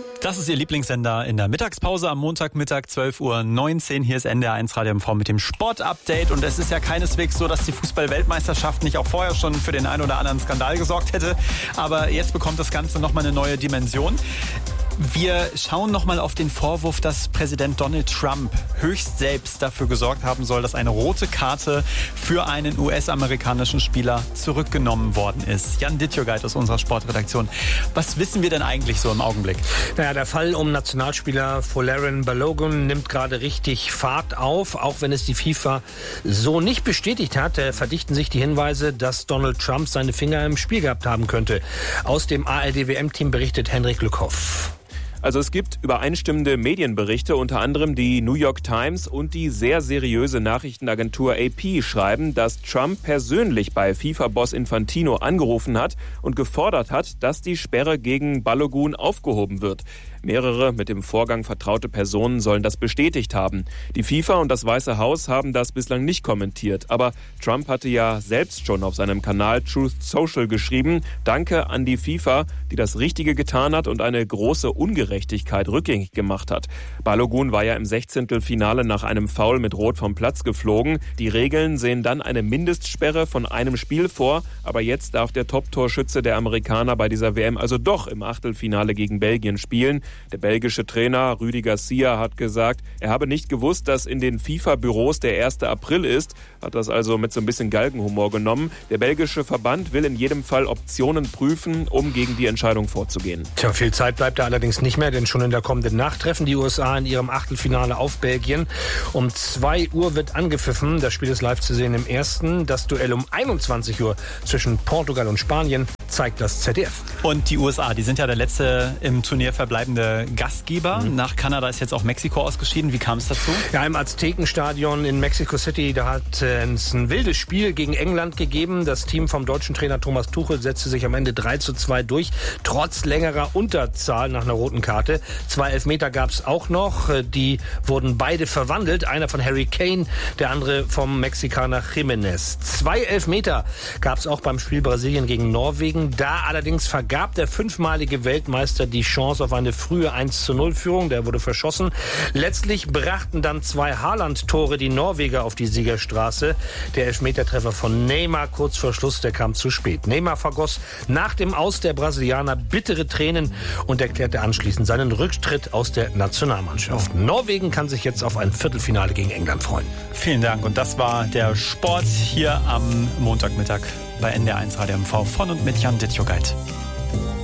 Das ist Ihr Lieblingssender in der Mittagspause am Montagmittag 12:19 Uhr. Hier ist NDR1 Radio MV mit dem Sportupdate. Und es ist ja keineswegs so, dass die Fußball-Weltmeisterschaft nicht auch vorher schon für den einen oder anderen Skandal gesorgt hätte. Aber jetzt bekommt das Ganze nochmal eine neue Dimension. Wir schauen nochmal auf den Vorwurf, dass Präsident Donald Trump höchst selbst dafür gesorgt haben soll, dass eine rote Karte für einen US-amerikanischen Spieler zurückgenommen worden ist. Jan Dittjogait aus unserer Sportredaktion. Was wissen wir denn eigentlich so im Augenblick? Naja, der Fall um Nationalspieler Folarin Balogun nimmt gerade richtig Fahrt auf. Auch wenn es die FIFA so nicht bestätigt hat, verdichten sich die Hinweise, dass Donald Trump seine Finger im Spiel gehabt haben könnte. Aus dem ARD-WM-Team berichtet Henrik Lückhoff. Also es gibt übereinstimmende Medienberichte, unter anderem die New York Times und die sehr seriöse Nachrichtenagentur AP schreiben, dass Trump persönlich bei FIFA-Boss Infantino angerufen hat und gefordert hat, dass die Sperre gegen Balogun aufgehoben wird. Mehrere mit dem Vorgang vertraute Personen sollen das bestätigt haben. Die FIFA und das Weiße Haus haben das bislang nicht kommentiert. Aber Trump hatte ja selbst schon auf seinem Kanal Truth Social geschrieben: Danke an die FIFA, die das Richtige getan hat und eine große Ungerechtigkeit rückgängig gemacht hat. Balogun war ja im 16. Finale nach einem Foul mit Rot vom Platz geflogen. Die Regeln sehen dann eine Mindestsperre von einem Spiel vor. Aber jetzt darf der Top-Torschütze der Amerikaner bei dieser WM also doch im Achtelfinale gegen Belgien spielen. Der belgische Trainer Rudi Garcia hat gesagt, er habe nicht gewusst, dass in den FIFA-Büros der 1. April ist, hat das also mit so ein bisschen Galgenhumor genommen. Der belgische Verband will in jedem Fall Optionen prüfen, um gegen die Entscheidung vorzugehen. Tja, viel Zeit bleibt da allerdings nicht mehr, denn schon in der kommenden Nacht treffen die USA in ihrem Achtelfinale auf Belgien. Um 2 Uhr wird angepfiffen. Das Spiel ist live zu sehen im ersten. Das Duell um 21 Uhr zwischen Portugal und Spanien zeigt das ZDF. Und die USA, die sind ja der letzte im Turnier verbleibende Gastgeber. Nach Kanada ist jetzt auch Mexiko ausgeschieden. Wie kam es dazu? Ja, im Aztekenstadion in Mexico City, da hat es ein wildes Spiel gegen England gegeben. Das Team vom deutschen Trainer Thomas Tuchel setzte sich am Ende 3:2 durch, trotz längerer Unterzahl nach einer roten Karte. 2 Elfmeter gab es auch noch. Die wurden beide verwandelt. Einer von Harry Kane, der andere vom Mexikaner Jiménez. 2 Elfmeter gab es auch beim Spiel Brasilien gegen Norwegen. Da allerdings vergab der 5-malige Weltmeister die Chance auf eine frühe 1:0-Führung. Der wurde verschossen. Letztlich brachten dann 2 Haaland-Tore die Norweger auf die Siegerstraße. Der Elfmetertreffer von Neymar kurz vor Schluss, der kam zu spät. Neymar vergoss nach dem Aus der Brasilianer bittere Tränen und erklärte anschließend seinen Rücktritt aus der Nationalmannschaft. Norwegen kann sich jetzt auf ein Viertelfinale gegen England freuen. Vielen Dank. Und das war der Sport hier am Montagmittag bei NDR1 Radio MV von und mit Jan Dittjogait.